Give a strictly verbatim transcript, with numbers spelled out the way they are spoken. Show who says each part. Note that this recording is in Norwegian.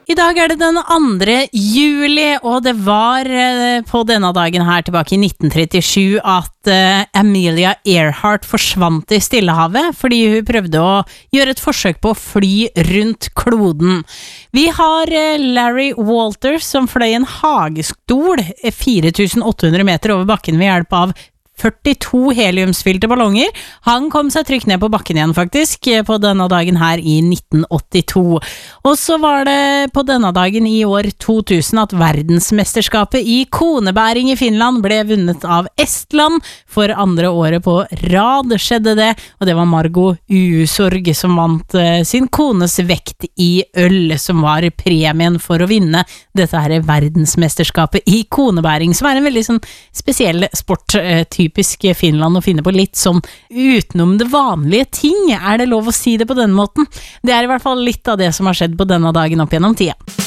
Speaker 1: I dag er det den andre juli, og det var eh, på denne dagen her tilbake i nitten trettisju at eh, Amelia Earhart forsvant i Stillehavet, fordi hun prøvde å gjøre et forsøk på å fly rundt kloden. Vi har eh, Larry Walters som fløy en hagestol fire tusen åtte hundre meter over bakken ved hjelp av førtito heliumsfylte ballonger. Han kom seg trygt ned på bakken igjen faktisk, på denne dagen her i nitten åttito. Og så var det på denne dagen i år to tusen at verdensmesterskapet i konebæring i Finland ble vunnet av Estland. For andre året på rad skjedde det, og det var Margot Usorg som vant uh, sin kones vekt i øl, som var premien for å vinne dette her verdensmesterskapet i konebæring, som er en veldig sånn spesiell sport, uh, typisk Finland å finne på litt sånn utenom det vanlige ting. Er det lov å si det på denne måten? Det er i hvert fall litt av det som har skjedd på denne dagen opp gjennom tida.